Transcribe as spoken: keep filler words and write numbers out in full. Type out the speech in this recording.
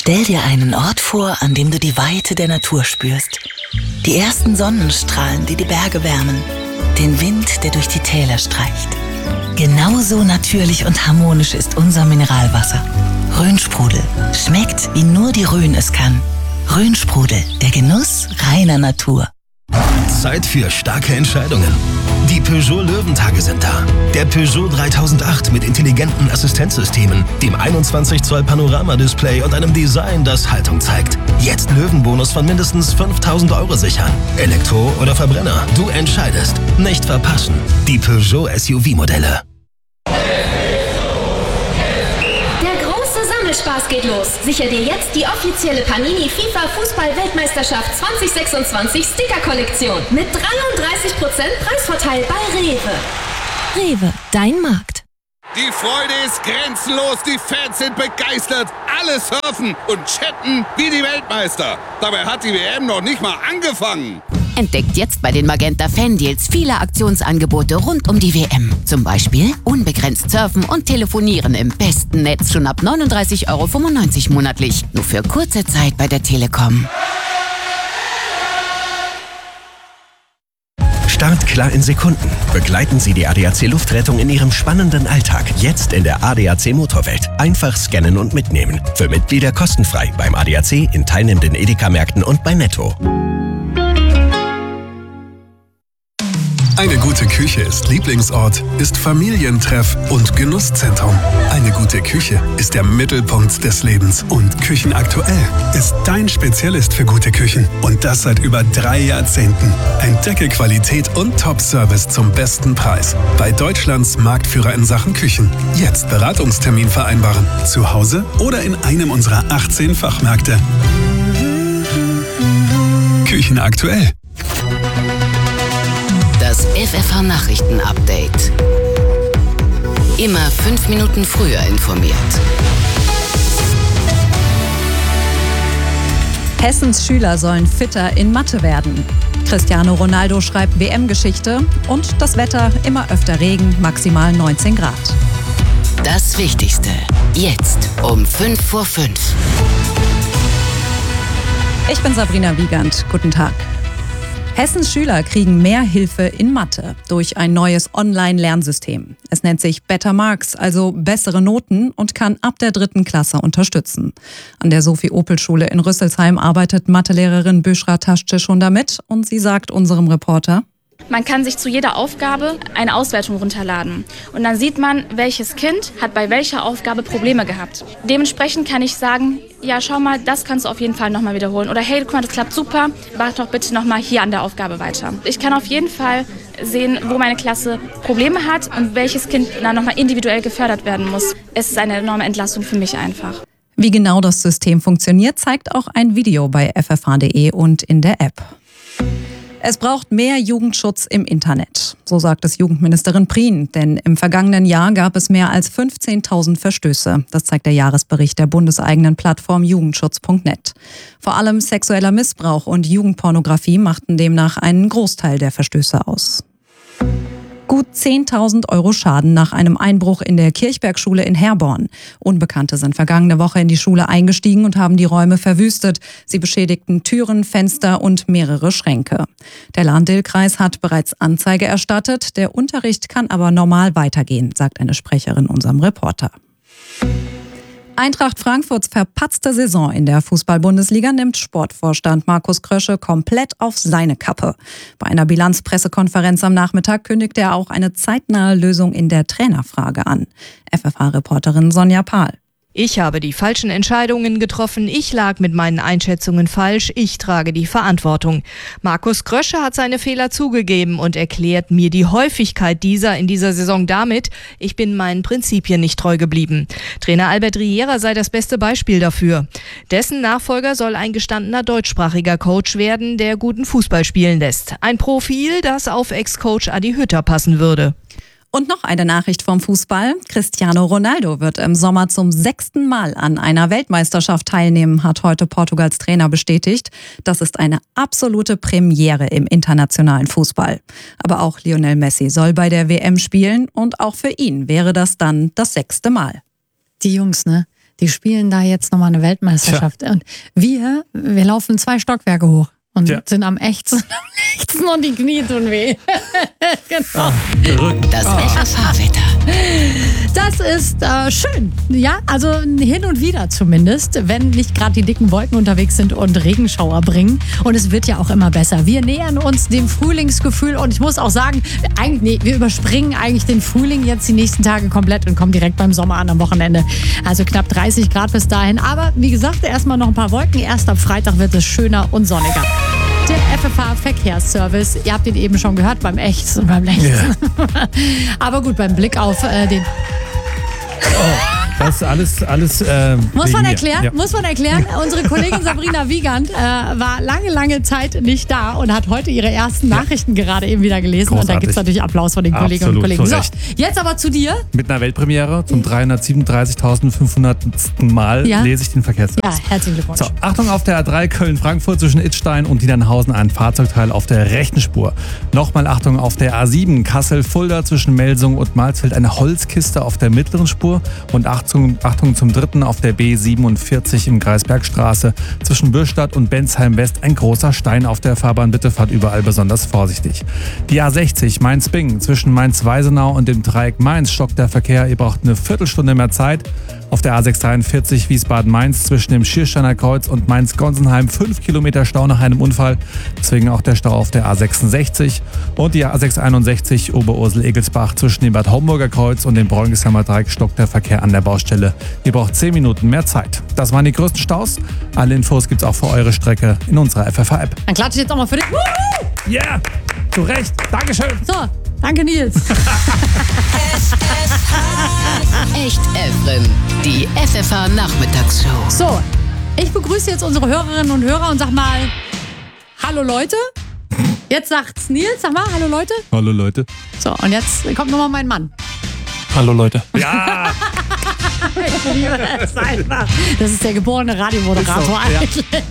Stell dir einen Ort vor, an dem du die Weite der Natur spürst. Die ersten Sonnenstrahlen, die die Berge wärmen. Den Wind, der durch die Täler streicht. Genauso natürlich und harmonisch ist unser Mineralwasser. Rhönsprudel. Schmeckt, wie nur die Rhön es kann. Rhönsprudel. Der Genuss reiner Natur. Zeit für starke Entscheidungen. Die Peugeot Löwentage sind da. Der Peugeot dreitausendacht mit intelligenten Assistenzsystemen, dem einundzwanzig Zoll Panoramadisplay und einem Design, das Haltung zeigt. Jetzt Löwenbonus von mindestens fünftausend Euro sichern. Elektro oder Verbrenner, du entscheidest. Nicht verpassen. Die Peugeot S U V-Modelle. Spaß geht los. Sicher dir jetzt die offizielle Panini FIFA Fußball-Weltmeisterschaft zwanzig sechsundzwanzig Sticker-Kollektion mit dreiunddreißig Prozent Preisvorteil bei Rewe. Rewe, dein Markt. Die Freude ist grenzenlos, die Fans sind begeistert, alle surfen und chatten wie die Weltmeister. Dabei hat die W M noch nicht mal angefangen. Entdeckt jetzt bei den Magenta Fan-Deals viele Aktionsangebote rund um die W M. Zum Beispiel unbegrenzt surfen und telefonieren im besten Netz schon ab neununddreißig Euro fünfundneunzig monatlich. Nur für kurze Zeit bei der Telekom. Start klar in Sekunden. Begleiten Sie die A D A C Luftrettung in Ihrem spannenden Alltag. Jetzt in der A D A C Motorwelt. Einfach scannen und mitnehmen. Für Mitglieder kostenfrei beim A D A C, in teilnehmenden Edeka-Märkten und bei Netto. Eine gute Küche ist Lieblingsort, ist Familientreff und Genusszentrum. Eine gute Küche ist der Mittelpunkt des Lebens. Und Küchenaktuell ist dein Spezialist für gute Küchen. Und das seit über drei Jahrzehnten. Entdecke Qualität und Top-Service zum besten Preis. Bei Deutschlands Marktführer in Sachen Küchen. Jetzt Beratungstermin vereinbaren. Zu Hause oder in einem unserer achtzehn Fachmärkte. Küchenaktuell. Das F F H-Nachrichten-Update. Immer fünf Minuten früher informiert. Hessens Schüler sollen fitter in Mathe werden. Cristiano Ronaldo schreibt W M-Geschichte und das Wetter immer öfter Regen, maximal neunzehn Grad. Das Wichtigste jetzt um fünf vor fünf. Ich bin Sabrina Wiegand. Guten Tag. Hessens Schüler kriegen mehr Hilfe in Mathe durch ein neues Online-Lernsystem. Es nennt sich Better Marks, also bessere Noten, und kann ab der dritten Klasse unterstützen. An der Sophie-Opel-Schule in Rüsselsheim arbeitet Mathelehrerin Büschra Taschce schon damit und sie sagt unserem Reporter: Man kann sich zu jeder Aufgabe eine Auswertung runterladen. Und dann sieht man, welches Kind hat bei welcher Aufgabe Probleme gehabt. Dementsprechend kann ich sagen, ja, schau mal, das kannst du auf jeden Fall nochmal wiederholen. Oder hey, guck mal, das klappt super, mach doch bitte nochmal hier an der Aufgabe weiter. Ich kann auf jeden Fall sehen, wo meine Klasse Probleme hat und welches Kind dann nochmal individuell gefördert werden muss. Es ist eine enorme Entlastung für mich einfach. Wie genau das System funktioniert, zeigt auch ein Video bei f f h punkt d e und in der App. Es braucht mehr Jugendschutz im Internet, so sagt es Jugendministerin Prien. Denn im vergangenen Jahr gab es mehr als fünfzehntausend Verstöße. Das zeigt der Jahresbericht der bundeseigenen Plattform jugendschutz punkt net. Vor allem sexueller Missbrauch und Jugendpornografie machten demnach einen Großteil der Verstöße aus. Gut zehntausend Euro Schaden nach einem Einbruch in der Kirchbergschule in Herborn. Unbekannte sind vergangene Woche in die Schule eingestiegen und haben die Räume verwüstet. Sie beschädigten Türen, Fenster und mehrere Schränke. Der Lahn-Dill-Kreis hat bereits Anzeige erstattet. Der Unterricht kann aber normal weitergehen, sagt eine Sprecherin unserem Reporter. Eintracht Frankfurts verpatzte Saison in der Fußball-Bundesliga nimmt Sportvorstand Markus Krösche komplett auf seine Kappe. Bei einer Bilanzpressekonferenz am Nachmittag kündigte er auch eine zeitnahe Lösung in der Trainerfrage an. F F H-Reporterin Sonja Pahl. Ich habe die falschen Entscheidungen getroffen, ich lag mit meinen Einschätzungen falsch, ich trage die Verantwortung. Markus Krösche hat seine Fehler zugegeben und erklärt mir die Häufigkeit dieser in dieser Saison damit, ich bin meinen Prinzipien nicht treu geblieben. Trainer Albert Riera sei das beste Beispiel dafür. Dessen Nachfolger soll ein gestandener deutschsprachiger Coach werden, der guten Fußball spielen lässt. Ein Profil, das auf Ex-Coach Adi Hütter passen würde. Und noch eine Nachricht vom Fußball. Cristiano Ronaldo wird im Sommer zum sechsten Mal an einer Weltmeisterschaft teilnehmen, hat heute Portugals Trainer bestätigt. Das ist eine absolute Premiere im internationalen Fußball. Aber auch Lionel Messi soll bei der W M spielen und auch für ihn wäre das dann das sechste Mal. Die Jungs, ne? Die spielen da jetzt nochmal eine Weltmeisterschaft. Tja. Und wir, wir laufen zwei Stockwerke hoch. Und ja. sind am Ächzen, am Ächzen und die Knie tun weh. Genau. Das F F H-Wetter. Das ist äh, schön. Ja, also hin und wieder zumindest, wenn nicht gerade die dicken Wolken unterwegs sind und Regenschauer bringen. Und es wird ja auch immer besser. Wir nähern uns dem Frühlingsgefühl und ich muss auch sagen, eigentlich, nee, wir überspringen eigentlich den Frühling jetzt die nächsten Tage komplett und kommen direkt beim Sommer an am Wochenende. Also knapp dreißig Grad bis dahin. Aber wie gesagt, erstmal noch ein paar Wolken. Erst ab Freitag wird es schöner und sonniger. Der F F H-Verkehrsservice, ihr habt ihn eben schon gehört beim Ächzen und beim Lechzen. Yeah. Aber gut, beim Blick auf äh, den... Oh, das ist alles, alles äh, muss man erklären, ja. muss man erklären. Unsere Kollegin Sabrina Wiegand äh, war lange, lange Zeit nicht da und hat heute ihre ersten Nachrichten ja. gerade eben wieder gelesen. Großartig. Und da gibt es natürlich Applaus von den Absolut, Kolleginnen und Kollegen. So, recht. jetzt aber zu dir. Mit einer Weltpremiere zum dreihundertsiebenunddreißigtausendfünfhundertsten Mal ja. lese ich den Verkehrsservice. Ja, herzlichen Glückwunsch. So, Achtung auf der A drei Köln-Frankfurt zwischen Idstein und Niedernhausen ein Fahrzeugteil auf der rechten Spur. Nochmal Achtung auf der A sieben Kassel-Fulda zwischen Melsung und Malzfeld eine Holzkiste auf der mittleren Spur und Achtung, Achtung zum dritten auf der B siebenundvierzig im Kreis Bergstraße zwischen Bürstadt und Bensheim West ein großer Stein auf der Fahrbahn. Bitte fahrt überall besonders vorsichtig. Die A sechzig Mainz-Bingen zwischen Mainz-Weisenau und dem Dreieck Mainz stockt der Verkehr. Ihr braucht eine Viertelstunde mehr Zeit. Auf der A sechshundertdreiundvierzig Wiesbaden-Mainz zwischen dem Schiersteiner Kreuz und Mainz-Gonsenheim fünf Kilometer Stau nach einem Unfall. Deswegen auch der Stau auf der A sechsundsechzig und die A sechshunderteinundsechzig Oberursel-Egelsbach zwischen dem Bad Homburger Kreuz und dem Bräunigsheimer Dreieck stockt der Verkehr an der Baustelle. Ihr braucht zehn Minuten mehr Zeit. Das waren die größten Staus. Alle Infos gibt's auch für eure Strecke in unserer F F H-App. Dann klatsche ich jetzt auch mal für dich. Ja, yeah, zu Recht. Dankeschön. So, danke Nils. Echt Evren, die F F H-Nachmittagsshow. So, ich begrüße jetzt unsere Hörerinnen und Hörer und sag mal, hallo Leute. Jetzt sagt's Nils, sag mal, hallo Leute. Hallo Leute. So, und jetzt kommt nochmal mein Mann. Hallo Leute. Ja. Ich liebe das einfach. Das ist der geborene Radiomoderator so, eigentlich. Ja.